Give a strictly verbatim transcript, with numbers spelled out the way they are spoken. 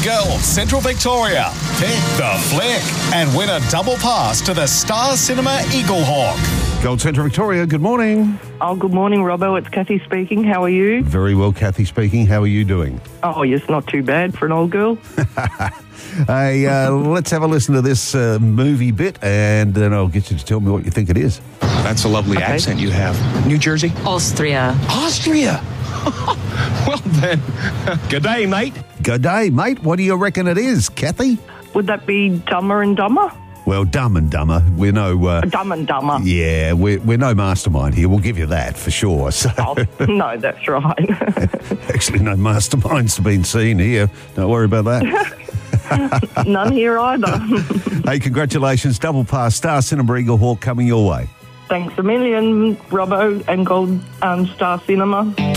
Gold Central Victoria. Pick the flick and win a double pass to the Star Cinema Eaglehawk. Gold Central Victoria, good morning. Oh, good morning, Robbo. It's Kathy speaking. How are you? Very well, Kathy speaking. How are you doing? Oh, yes, not too bad for an old girl. Hey, uh, let's have a listen to this uh, movie bit, and then I'll get you to tell me what you think it is. That's a lovely Okay. accent you have. New Jersey? Austria. Austria! Well then, good day, mate. Good day, mate. What do you reckon it is, Kathy? Would that be Dumber and Dumber? Well, Dumb and Dumber. We're no... Uh, Dumb and Dumber. yeah, we're, we're no mastermind here. We'll give you that for sure. So, Oh, no, that's right. actually, no masterminds have been seen here. Don't worry about that. None here either. Hey, congratulations. Double pass, Star Cinema Eaglehawk coming your way. Thanks a million, Robbo and Gold um, Star Cinema.